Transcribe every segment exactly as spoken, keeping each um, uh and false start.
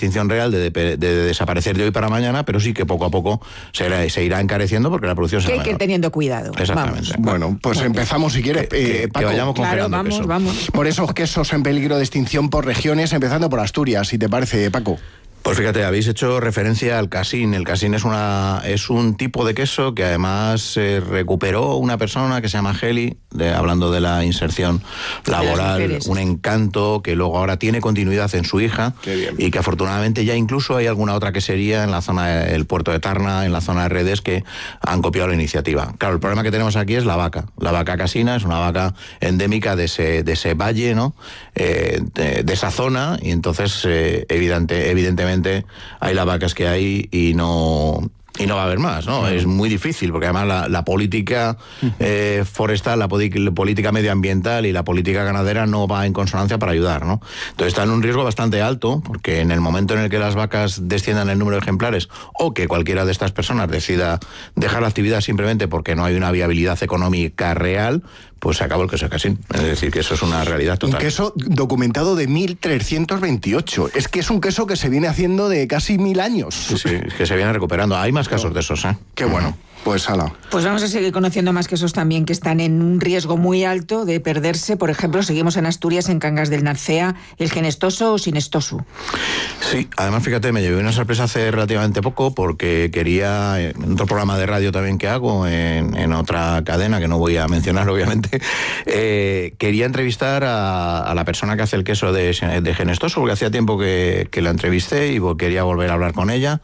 extinción real de, de, de desaparecer de hoy para mañana, pero sí que poco a poco se, se irá encareciendo porque la producción se que hay que ir teniendo cuidado. Exactamente. Vamos. Bueno, pues bueno. empezamos si quieres, que, eh, Paco. Que vayamos claro, vamos, queso. vamos. Por esos quesos en peligro de extinción por regiones, empezando por Asturias, si te parece, Paco. Pues fíjate, habéis hecho referencia al casín. El casín es una es un tipo de queso que además eh, recuperó una persona que se llama Geli, de, hablando de la inserción laboral, un encanto que luego ahora tiene continuidad en su hija y que afortunadamente ya incluso hay alguna otra quesería en la zona del puerto de Tarna, en la zona de Redes, que han copiado la iniciativa. Claro, el problema que tenemos aquí es la vaca. La vaca casina es una vaca endémica de ese, de ese valle, ¿no? Eh, de, de esa zona, y entonces eh, evidente, evidentemente hay las vacas que hay y no y no va a haber más, ¿no? Sí. Es muy difícil, porque además la, la política eh, forestal, la, la política medioambiental y la política ganadera no va en consonancia para ayudar, ¿no? Entonces está en un riesgo bastante alto, porque en el momento en el que las vacas desciendan el número de ejemplares, o que cualquiera de estas personas decida dejar la actividad simplemente porque no hay una viabilidad económica real, pues se acabó el queso casín. Es decir, que eso es una realidad total. Un queso documentado de mil trescientos veintiocho. Es que es un queso que se viene haciendo de casi mil años. Sí, sí, que se viene recuperando. Hay más casos de esos, ¿eh? Qué bueno. Pues ala. Pues vamos a seguir conociendo más quesos también que están en un riesgo muy alto de perderse. Por ejemplo, seguimos en Asturias, en Cangas del Narcea, el genestoso o sinestoso. Sí, además fíjate, me llevé una sorpresa hace relativamente poco porque quería, en otro programa de radio también que hago, en, en otra cadena que no voy a mencionar obviamente, eh, quería entrevistar a, a la persona que hace el queso de, de genestoso, porque hacía tiempo que, que la entrevisté y quería volver a hablar con ella.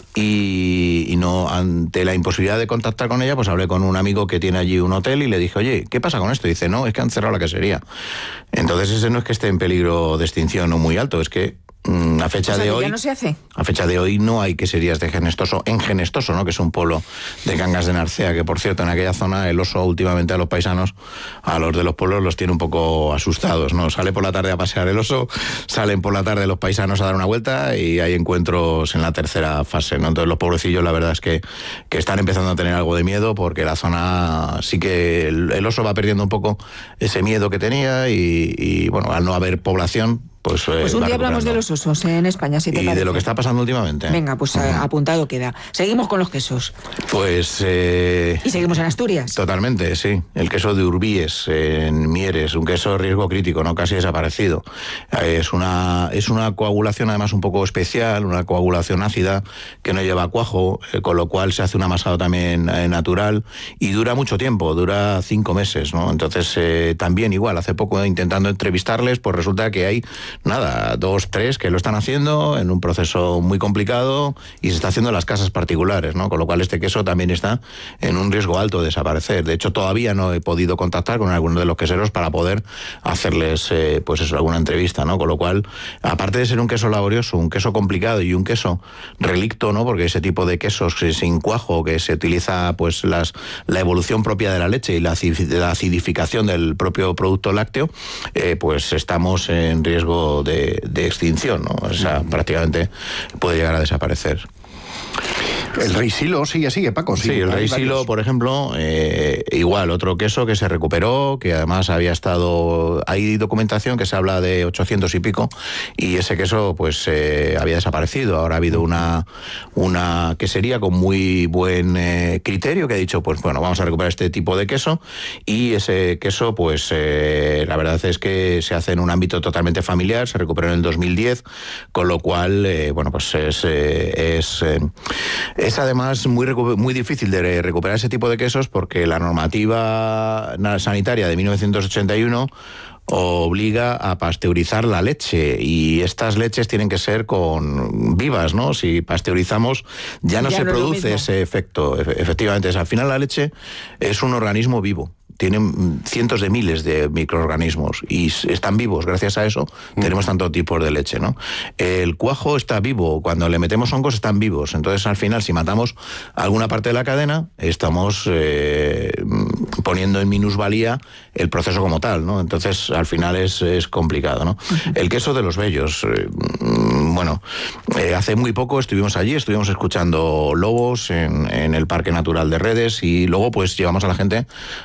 Y, y no, ante la imposibilidad de contactar con ella, pues hablé con un amigo que tiene allí un hotel y le dije, oye, ¿qué pasa con esto? Y dice, no, es que han cerrado la quesería. Entonces ese no es que esté en peligro de extinción o muy alto, es que a fecha o sea, de que hoy ya no se hace. A fecha de hoy no hay queserías de genestoso en Genestoso, ¿no? Que es un pueblo de Cangas de Narcea, que por cierto en aquella zona el oso últimamente a los paisanos, a los de los pueblos los tiene un poco asustados, ¿no? Sale por la tarde a pasear el oso, salen por la tarde los paisanos a dar una vuelta y hay encuentros en la tercera fase, ¿no? Entonces los pobrecillos la verdad es que, que están empezando a tener algo de miedo, porque la zona sí que el, el oso va perdiendo un poco ese miedo que tenía y, y bueno, al no haber población, Pues, eh, pues un día hablamos de los osos en España, si te y parece. de lo que está pasando últimamente. Venga, pues uh-huh. apuntado queda. Seguimos con los quesos. Pues... Eh, y seguimos en Asturias. Totalmente, sí. El queso de Urbíes, en Mieres, un queso de riesgo crítico, no casi desaparecido. Es una, es una coagulación además un poco especial, una coagulación ácida que no lleva cuajo, eh, con lo cual se hace un amasado también eh, natural y dura mucho tiempo, dura cinco meses, ¿no? Entonces, eh, también igual, hace poco intentando entrevistarles, pues resulta que hay nada, dos, tres que lo están haciendo en un proceso muy complicado y se está haciendo en las casas particulares, ¿no? Con lo cual este queso también está en un riesgo alto de desaparecer. De hecho, todavía no he podido contactar con algunos de los queseros para poder hacerles, eh, pues eso, alguna entrevista, ¿no? Con lo cual, aparte de ser un queso laborioso, un queso complicado y un queso relicto, ¿no? Porque ese tipo de quesos sin cuajo, que se utiliza, pues, las, la evolución propia de la leche y la, la acidificación del propio producto lácteo, eh, pues estamos en riesgo De, de extinción, ¿no? O sea, prácticamente puede llegar a desaparecer. El rey Silo sigue, sigue, Paco. Sí, sí el rey Silo, por ejemplo, eh, igual, otro queso que se recuperó, que además había estado... Hay documentación que se habla de ochocientos y pico, y ese queso, pues, eh, había desaparecido. Ahora ha habido una, una quesería con muy buen eh, criterio que ha dicho, pues, bueno, vamos a recuperar este tipo de queso, y ese queso, pues, eh, la verdad es que se hace en un ámbito totalmente familiar, se recuperó en el dos mil diez, con lo cual, eh, bueno, pues es... Eh, es eh, Es además muy, muy difícil de recuperar ese tipo de quesos porque la normativa sanitaria de mil novecientos ochenta y uno obliga a pasteurizar la leche y estas leches tienen que ser con vivas, ¿no? Si pasteurizamos ya no ya se no produce ese efecto. Efectivamente, al final la leche es un organismo vivo. Tienen cientos de miles de microorganismos y están vivos. Gracias a eso mm. tenemos tantos tipos de leche, ¿no? El cuajo está vivo. Cuando le metemos hongos están vivos. Entonces, al final, si matamos alguna parte de la cadena, estamos eh, poniendo en minusvalía el proceso como tal, ¿no? Entonces, al final es, es complicado, ¿no? Uh-huh. El queso de los bellos, eh, bueno, Eh, hace muy poco estuvimos allí, estuvimos escuchando lobos en, en el Parque Natural de Redes y luego pues llevamos a la gente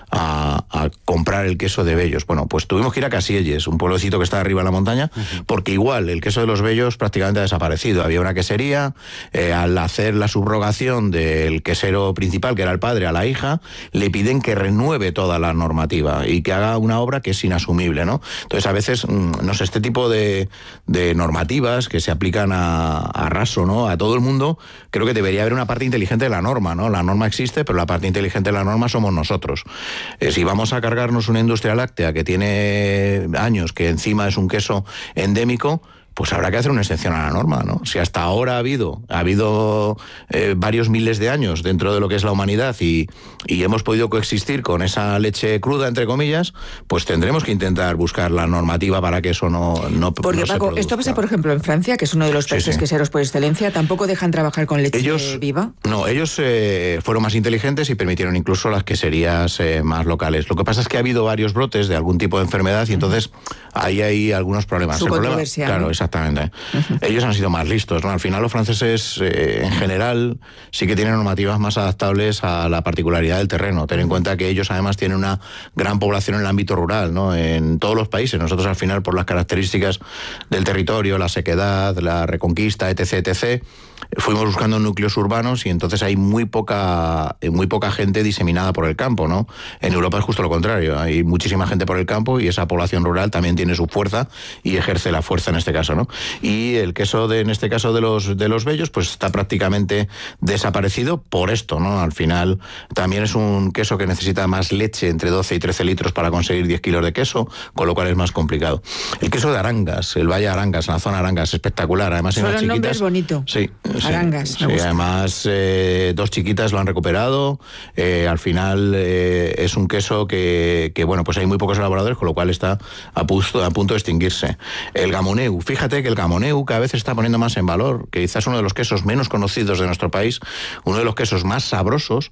a, a comprar el queso de Bellos. Bueno, pues tuvimos que ir a Casielles, un pueblecito que está arriba en la montaña, uh-huh. porque igual el queso de los Bellos prácticamente ha desaparecido. Había una quesería, eh, al hacer la subrogación del quesero principal, que era el padre, a la hija, le piden que renueve toda la normativa y que haga una obra que es inasumible, ¿no? Entonces a veces, no sé, este tipo de, de normativas que se aplican a, a raso, ¿no? A todo el mundo, creo que debería haber una parte inteligente de la norma, ¿no? La norma existe, pero la parte inteligente de la norma somos nosotros. Eh, si vamos a cargarnos una industria láctea que tiene años, que encima es un queso endémico, pues habrá que hacer una excepción a la norma, ¿no? Si hasta ahora ha habido, ha habido eh, varios miles de años dentro de lo que es la humanidad y, y hemos podido coexistir con esa leche cruda, entre comillas, pues tendremos que intentar buscar la normativa para que eso no, no Porque, no Paco, se esto pasa, por ejemplo, en Francia, que es uno de los países sí, sí. queseros por excelencia, ¿tampoco dejan trabajar con leche ellos, viva? No, ellos eh, fueron más inteligentes y permitieron incluso las queserías eh, más locales. Lo que pasa es que ha habido varios brotes de algún tipo de enfermedad y entonces uh-huh. ahí hay algunos problemas. Su el problema, ¿no? claro, exactamente. Uh-huh. Ellos han sido más listos, ¿no? Al final los franceses, eh, en general, sí que tienen normativas más adaptables a la particularidad del terreno. Ten en cuenta que ellos además tienen una gran población en el ámbito rural, ¿no? En todos los países. Nosotros al final, por las características del territorio, la sequedad, la reconquista, etc, etc, fuimos buscando núcleos urbanos y entonces hay muy poca, muy poca gente diseminada por el campo, ¿no? En Europa es justo lo contrario. Hay muchísima gente por el campo y esa población rural también tiene su fuerza y ejerce la fuerza en este caso, ¿no? Y el queso de, en este caso de los de los Bellos, pues está prácticamente desaparecido por esto, ¿no? Al final también es un queso que necesita más leche, entre doce y trece litros para conseguir diez kilos de queso, con lo cual es más complicado. El queso de Arangas, el Valle de Arangas, la zona Arangas, espectacular. Además, solo el nombre es bonito. Sí. Arangas, sí, sí, además eh, dos chiquitas lo han recuperado. Eh, al final eh, es un queso que, que, bueno, pues hay muy pocos elaboradores, con lo cual está a punto, a punto de extinguirse. El Gamoneu, fíjate que el Gamoneu cada vez se está poniendo más en valor, que quizás uno de los quesos menos conocidos de nuestro país, uno de los quesos más sabrosos,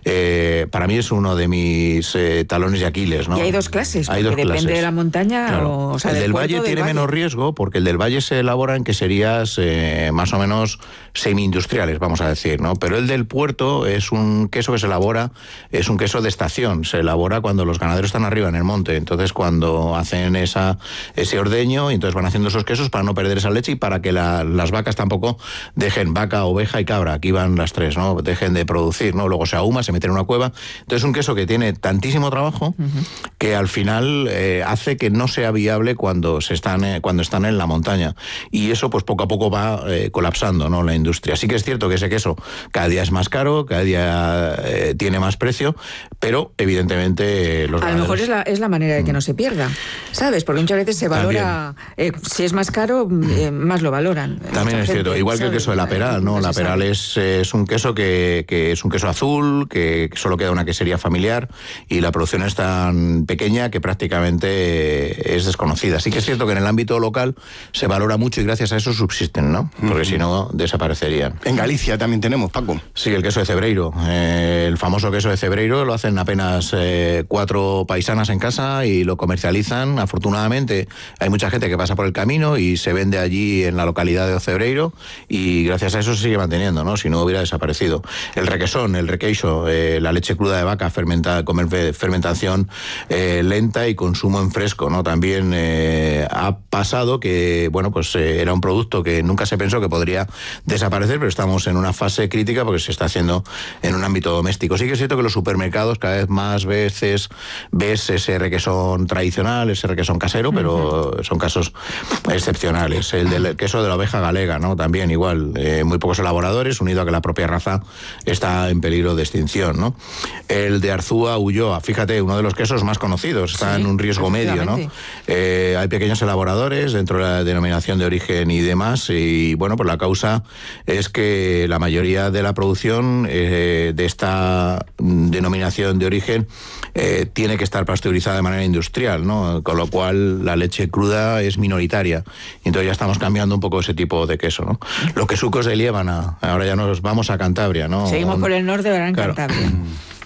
eh, para mí es uno de mis eh, talones de Aquiles, ¿no? Y hay dos clases, hay porque dos depende clases. de la montaña, claro. o, o sea, el del, del puerto, Valle del tiene valle. menos riesgo, porque el del Valle se elabora en queserías eh, más o menos semi-industriales, vamos a decir, ¿no? Pero el del puerto es un queso que se elabora, es un queso de estación, se elabora cuando los ganaderos están arriba en el monte, entonces cuando hacen esa ese ordeño, y entonces van haciendo esos quesos para no perder esa leche y para que la, las vacas tampoco dejen, vaca, oveja y cabra, aquí van las tres, ¿no? Dejen de producir, ¿no? Luego se ahuma, se mete en una cueva, entonces es un queso que tiene tantísimo trabajo uh-huh. que al final eh, hace que no sea viable cuando se están eh, cuando están en la montaña, y eso pues poco a poco va eh, colapsando, ¿no? La industria. Sí que es cierto que ese queso cada día es más caro, cada día eh, tiene más precio, pero evidentemente eh, los a lo mejor es la, es la manera de que no se pierda, ¿sabes? Porque muchas veces se valora, eh, si es más caro, eh, más lo valoran. También es cierto, igual que el queso de la Peral, ¿no? La Peral es, es un queso que, que es un queso azul, que solo queda una quesería familiar y la producción es tan pequeña que prácticamente es desconocida. Sí que es cierto que en el ámbito local se valora mucho y gracias a eso subsisten, ¿no? Porque uh-huh. si no, desaparecerían. En Galicia también tenemos, Paco. Sí, el queso de Cebreiro. Eh, el famoso queso de Cebreiro lo hacen apenas eh, cuatro paisanas en casa y lo comercializan. Afortunadamente hay mucha gente que pasa por el camino y se vende allí en la localidad de Ocebreiro y gracias a eso se sigue manteniendo, ¿no? Si no hubiera desaparecido. El requesón, el requeixo, eh, la leche cruda de vaca fermentada, con fermentación eh, lenta y consumo en fresco, ¿no? También eh, ha pasado que, bueno, pues eh, era un producto que nunca se pensó que podría desaparecer, pero estamos en una fase crítica porque se está haciendo en un ámbito doméstico. Sí que es cierto que los supermercados cada vez más veces ves ese requesón tradicional, ese requesón casero, pero uh-huh. son casos excepcionales. El del queso de la oveja galega, ¿no? También igual, eh, muy pocos elaboradores, unido a que la propia raza está en peligro de extinción, ¿no? El de Arzúa Ulloa, fíjate, uno de los quesos más conocidos, está sí, en un riesgo medio, ¿no? Eh, hay pequeños elaboradores dentro de la denominación de origen y demás, y bueno, pues la causa es que la mayoría de la producción eh, de esta denominación de origen eh, tiene que estar pasteurizada de manera industrial, ¿no? Con lo cual la leche cruda es minoritaria. Y entonces ya estamos cambiando un poco ese tipo de queso, ¿no? Los quesucos de Liébana, ahora ya nos vamos a Cantabria, ¿no? Seguimos un, por el norte, ahora en claro, Cantabria.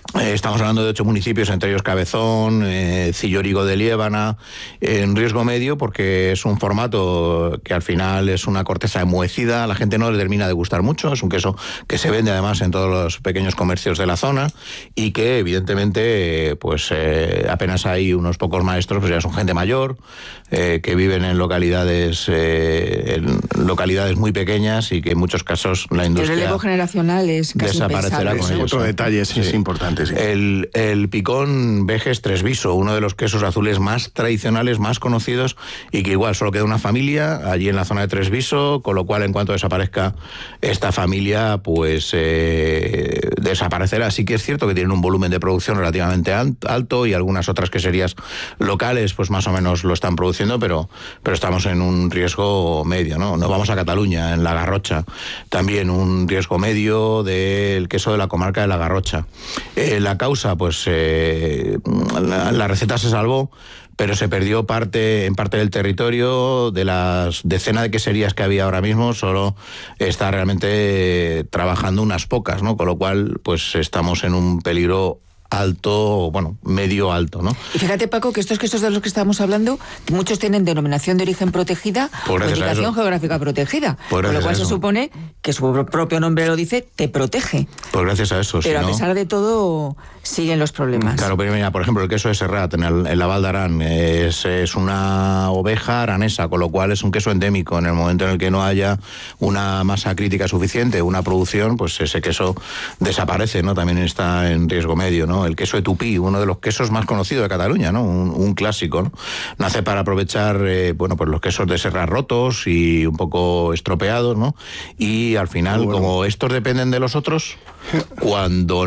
Eh, estamos hablando de ocho municipios, entre ellos Cabezón, eh, Cillorigo de Liébana, eh, en riesgo medio, porque es un formato que al final es una corteza enmohecida, a la gente no le termina de gustar mucho, es un queso que se vende además en todos los pequeños comercios de la zona y que evidentemente eh, pues eh, apenas hay unos pocos maestros, pues ya son gente mayor, eh, que viven en localidades, eh, en localidades muy pequeñas y que en muchos casos la industria... El relevo generacional es casi desaparecerá impensable. con ellos. Otro detalle sí, es importante. Sí. El, el picón Vejes Tresviso, uno de los quesos azules más tradicionales, más conocidos, y que igual solo queda una familia allí en la zona de Tresviso, con lo cual en cuanto desaparezca esta familia, pues eh, desaparecerá. Sí que es cierto que tienen un volumen de producción relativamente alto y algunas otras queserías locales pues más o menos lo están produciendo, pero, pero estamos en un riesgo medio, ¿no? Nos vamos a Cataluña, en La Garrocha, también un riesgo medio del queso de la comarca de La Garrocha. Eh, la causa, pues eh, la, la receta se salvó, pero se perdió parte en parte del territorio. De las decenas de queserías que había ahora mismo, solo está realmente trabajando unas pocas, ¿no? Con lo cual, pues estamos en un peligro alto, bueno, medio alto, ¿no? Y fíjate, Paco, que estos quesos de los que estamos hablando, muchos tienen denominación de origen protegida o indicación geográfica protegida, pues con lo cual se supone que su propio nombre lo dice, te protege. Pues gracias a eso. Pero si a no, pesar de todo, siguen los problemas. Claro, pero mira, por ejemplo, el queso de Serrat, en, el, en la Val d'Aran, es, es una oveja aranesa, con lo cual es un queso endémico. En el momento en el que no haya una masa crítica suficiente, una producción, pues ese queso desaparece, ¿no? También está en riesgo medio, ¿no? El queso de Tupí, uno de los quesos más conocidos de Cataluña, ¿no? Un, un clásico, ¿no? Nace para aprovechar, eh, bueno, pues los quesos de Serrat rotos y un poco estropeados, ¿no? Y al final, bueno, como estos dependen de los otros, cuando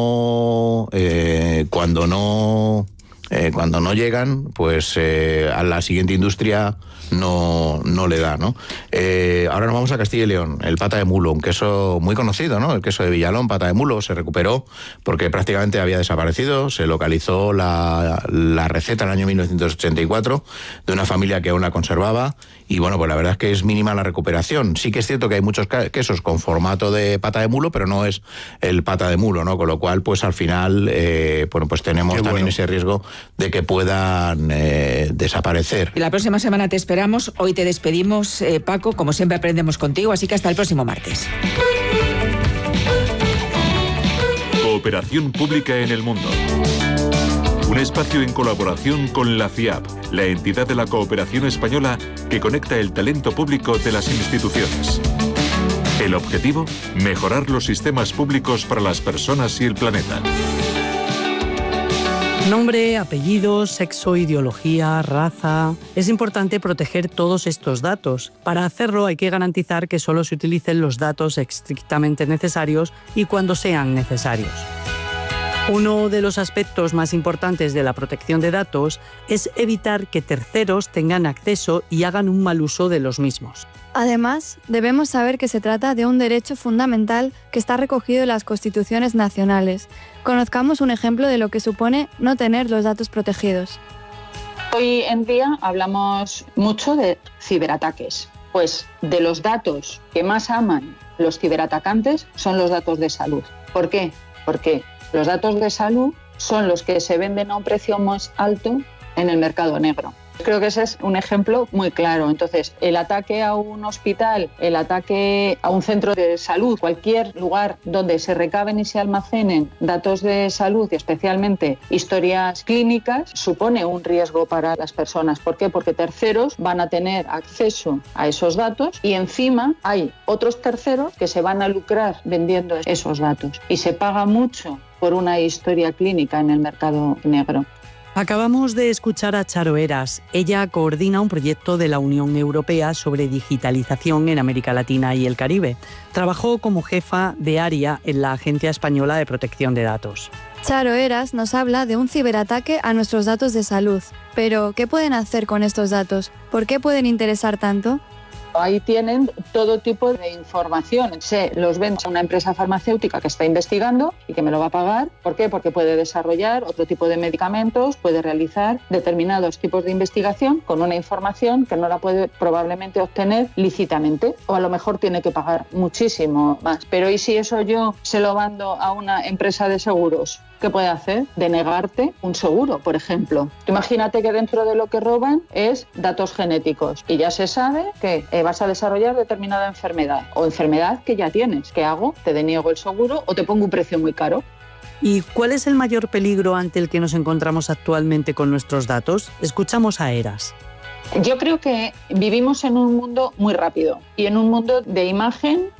no, eh, cuando no, eh, cuando no llegan, pues eh, a la siguiente industria no, no le da, ¿no? Eh, ahora nos vamos a Castilla y León, el pata de mulo, un queso muy conocido, ¿no? El queso de Villalón, pata de mulo, se recuperó porque prácticamente había desaparecido, se localizó la, la receta en el año mil novecientos ochenta y cuatro de una familia que aún la conservaba y bueno, pues la verdad es que es mínima la recuperación. Sí que es cierto que hay muchos quesos con formato de pata de mulo, pero no es el pata de mulo, ¿no? Con lo cual, pues al final, eh, bueno, pues tenemos Qué también bueno. ese riesgo de que puedan eh, desaparecer. Y la próxima semana te esperamos. Hoy te despedimos, eh, Paco, como siempre aprendemos contigo, así que hasta el próximo martes. Cooperación pública en el mundo. Un espacio en colaboración con la FIAP, la entidad de la cooperación española que conecta el talento público de las instituciones. El objetivo, mejorar los sistemas públicos para las personas y el planeta. Nombre, apellido, sexo, ideología, raza... Es importante proteger todos estos datos. Para hacerlo hay que garantizar que solo se utilicen los datos estrictamente necesarios y cuando sean necesarios. Uno de los aspectos más importantes de la protección de datos es evitar que terceros tengan acceso y hagan un mal uso de los mismos. Además, debemos saber que se trata de un derecho fundamental que está recogido en las constituciones nacionales. Conozcamos un ejemplo de lo que supone no tener los datos protegidos. Hoy en día hablamos mucho de ciberataques. Pues de los datos que más aman los ciberatacantes son los datos de salud. ¿Por qué? Porque los datos de salud son los que se venden a un precio más alto en el mercado negro. Creo que ese es un ejemplo muy claro. Entonces, el ataque a un hospital, el ataque a un centro de salud, cualquier lugar donde se recaben y se almacenen datos de salud y especialmente historias clínicas, supone un riesgo para las personas. ¿Por qué? Porque terceros van a tener acceso a esos datos y encima hay otros terceros que se van a lucrar vendiendo esos datos. Y se paga mucho por una historia clínica en el mercado negro. Acabamos de escuchar a Charo Eras. Ella coordina un proyecto de la Unión Europea sobre digitalización en América Latina y el Caribe. Trabajó como jefa de área en la Agencia Española de Protección de Datos. Charo Eras nos habla de un ciberataque a nuestros datos de salud. Pero, ¿qué pueden hacer con estos datos? ¿Por qué pueden interesar tanto? Ahí tienen todo tipo de información. Se los vende a una empresa farmacéutica que está investigando y que me lo va a pagar. ¿Por qué? Porque puede desarrollar otro tipo de medicamentos, puede realizar determinados tipos de investigación con una información que no la puede probablemente obtener lícitamente. O a lo mejor tiene que pagar muchísimo más. Pero ¿y si eso yo se lo mando a una empresa de seguros? ¿qué puede hacer? Denegarte un seguro, por ejemplo. Imagínate que dentro de lo que roban es datos genéticos y ya se sabe que eh, vas a desarrollar determinada enfermedad o enfermedad que ya tienes. ¿Qué hago? ¿Te deniego el seguro o te pongo un precio muy caro? ¿Y cuál es el mayor peligro ante el que nos encontramos actualmente con nuestros datos? Escuchamos a Eras. Yo creo que vivimos en un mundo muy rápido y en un mundo de imagen